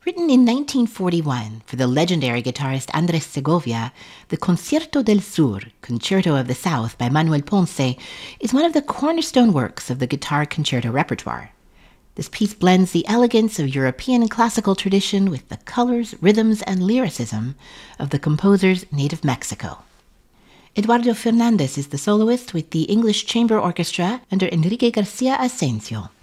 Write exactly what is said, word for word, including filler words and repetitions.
Written in nineteen forty-one for the legendary guitarist Andres Segovia, the Concierto del Sur, Concerto of the South by Manuel Ponce, is one of the cornerstone works of the guitar concerto repertoire. This piece blends the elegance of European classical tradition with the colors, rhythms, and lyricism of the composer's native Mexico. Eduardo Fernandez is the soloist with the English Chamber Orchestra under Enrique Garcia Asensio.